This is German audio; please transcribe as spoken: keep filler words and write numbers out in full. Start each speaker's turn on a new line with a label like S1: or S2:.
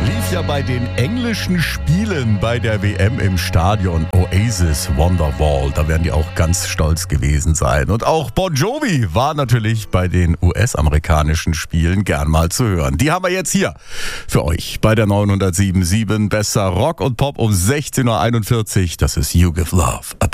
S1: Lief ja bei den englischen Spielen bei der W M im Stadion. Oasis Wonderwall, da werden die auch ganz stolz gewesen sein. Und auch Bon Jovi war natürlich bei den U S-amerikanischen Spielen gern mal zu hören. Die haben wir jetzt hier für euch bei der neunhundertsieben Komma sieben. Besser Rock und Pop um sechzehn Uhr einundvierzig. Das ist You Give Love.